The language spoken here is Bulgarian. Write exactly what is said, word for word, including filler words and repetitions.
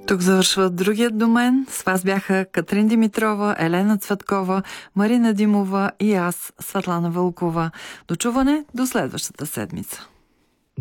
Тук завършва другият домен. С вас бяха Катрин Димитрова, Елена Цветкова, Марина Димова и аз, Светлана Вълкова. До чуване до следващата седмица.